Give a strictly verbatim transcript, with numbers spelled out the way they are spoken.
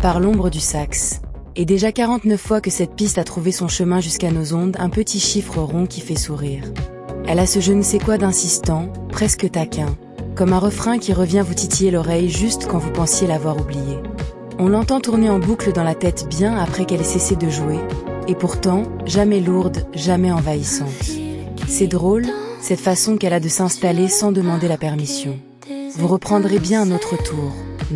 par l'ombre du sax. Et déjà quarante-neuf fois que cette piste a trouvé son chemin jusqu'à nos ondes, un petit chiffre rond qui fait sourire. Elle a ce je ne sais quoi d'insistant, presque taquin, comme un refrain qui revient vous titiller l'oreille juste quand vous pensiez l'avoir oublié. On l'entend tourner en boucle dans la tête bien après qu'elle ait cessé de jouer, et pourtant, jamais lourde, jamais envahissante. C'est drôle, cette façon qu'elle a de s'installer sans demander la permission. Vous reprendrez bien un autre tour, non ?